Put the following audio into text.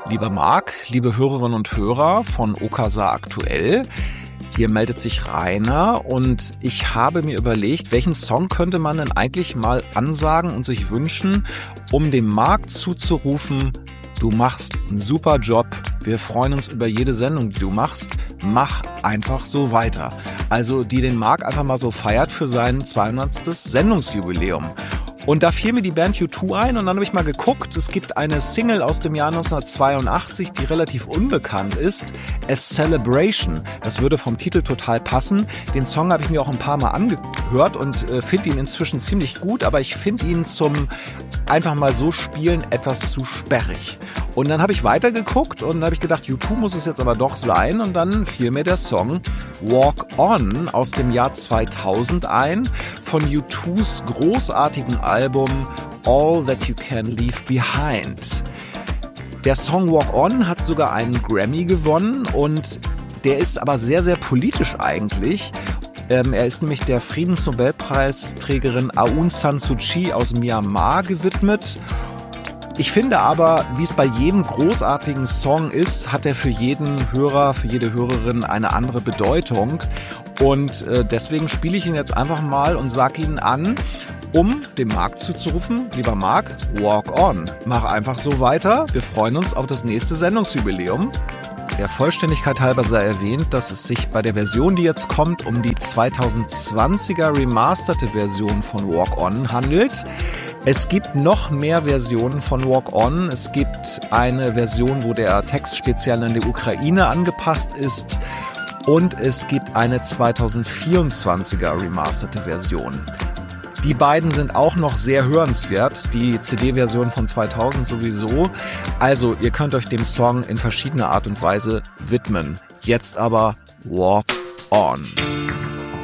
Lieber Marc, liebe Hörerinnen und Hörer von Okasa aktuell, hier meldet sich Rainer und ich habe mir überlegt, welchen Song könnte man denn eigentlich mal ansagen und sich wünschen, um dem Marc zuzurufen: Du machst einen super Job, wir freuen uns über jede Sendung, die du machst, mach einfach so weiter. Also die den Marc einfach mal so feiert für sein 200. Sendungsjubiläum. Und da fiel mir die Band U2 ein und dann habe ich mal geguckt, es gibt eine Single aus dem Jahr 1982, die relativ unbekannt ist, A Celebration. Das würde vom Titel total passen. Den Song habe ich mir auch ein paar Mal angehört und finde ihn inzwischen ziemlich gut, aber ich finde ihn zum einfach mal so spielen etwas zu sperrig. Und dann habe ich weitergeguckt und habe ich gedacht, U2 muss es jetzt aber doch sein. Und dann fiel mir der Song Walk On aus dem Jahr 2000 ein, von U2s großartigen Album All That You Can Leave Behind. Der Song Walk On hat sogar einen Grammy gewonnen und der ist aber sehr, sehr politisch eigentlich. Er ist nämlich der Friedensnobelpreisträgerin Aung San Suu Kyi aus Myanmar gewidmet. Ich finde aber, wie es bei jedem großartigen Song ist, hat er für jeden Hörer, für jede Hörerin eine andere Bedeutung. Und deswegen spiele ich ihn jetzt einfach mal und sage ihn an, um dem Marc zuzurufen: Lieber Marc, walk on. Mach einfach so weiter. Wir freuen uns auf das nächste Sendungsjubiläum. Der Vollständigkeit halber sei erwähnt, dass es sich bei der Version, die jetzt kommt, um die 2020er remasterte Version von Walk On handelt. Es gibt noch mehr Versionen von Walk On. Es gibt eine Version, wo der Text speziell an die Ukraine angepasst ist. Und es gibt eine 2024er remasterte Version. Die beiden sind auch noch sehr hörenswert, die CD-Version von 2000 sowieso. Also ihr könnt euch dem Song in verschiedener Art und Weise widmen. Jetzt aber Walk On.